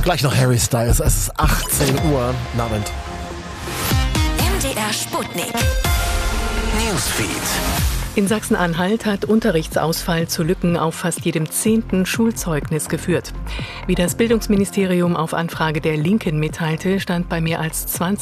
Gleich noch Harry Styles. Es ist 18 Uhr. Guten Abend. MDR Sputnik. Newsfeed. In Sachsen-Anhalt hat Unterrichtsausfall zu Lücken auf fast jedem 10. Schulzeugnis geführt. Wie das Bildungsministerium auf Anfrage der Linken mitteilte, stand bei mehr als 20